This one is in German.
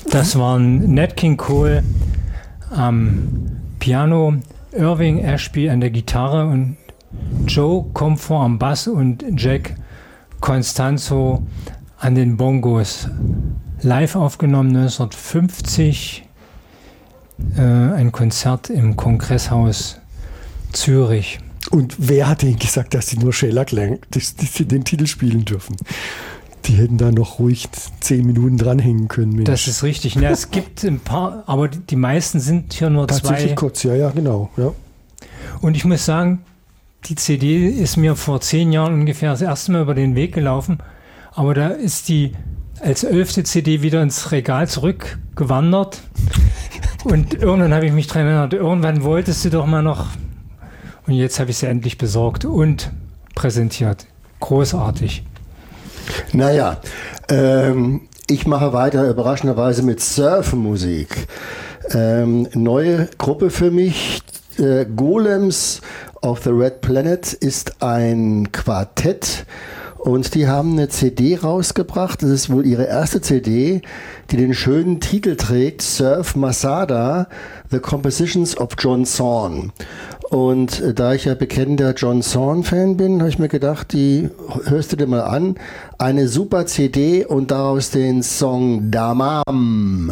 Das waren Nat King Cole am Piano, Irving Ashby an der Gitarre und Joe Comfort am Bass und Jack Constanzo an den Bongos. Live aufgenommen 1950, ein Konzert im Kongresshaus Zürich. Und wer hat ihnen gesagt, dass sie nur Shellac Lang den Titel spielen dürfen? Die hätten da noch ruhig 10 Minuten dranhängen können. Mensch. Das ist richtig. Ja, es gibt ein paar, aber die meisten sind hier nur tatsächlich 2. Kurz, ja, genau. Ja. Und ich muss sagen, die CD ist mir vor 10 Jahren ungefähr das erste Mal über den Weg gelaufen. Aber da ist die als 11. CD wieder ins Regal zurückgewandert. Und irgendwann habe ich mich daran erinnert, irgendwann wolltest du doch mal noch. Und jetzt habe ich sie endlich besorgt und präsentiert. Großartig. Naja, ich mache weiter überraschenderweise mit Surfmusik. Neue Gruppe für mich, Golems of the Red Planet ist ein Quartett und die haben eine CD rausgebracht. Das ist wohl ihre erste CD, die den schönen Titel trägt, Surf Masada, The Compositions of John Zorn. Und da ich ja bekennender John Zorn-Fan bin, habe ich mir gedacht, die hörst du dir mal an. Eine super CD und daraus den Song Damam.